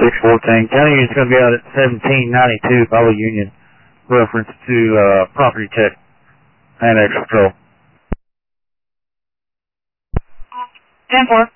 614. County unit's going to be out at 1792 Follow Union. Reference to property check. Annex patrol. 10-4.